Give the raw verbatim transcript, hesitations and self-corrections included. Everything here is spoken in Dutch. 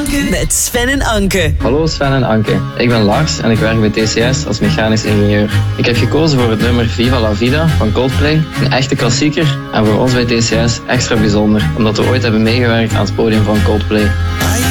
Anke. Met Sven en Anke. Hallo Sven en Anke. Ik ben Lars en ik werk bij T C S als mechanisch ingenieur. Ik heb gekozen voor het nummer Viva la Vida van Coldplay. Een echte klassieker en voor ons bij T C S extra bijzonder, omdat we ooit hebben meegewerkt aan het podium van Coldplay.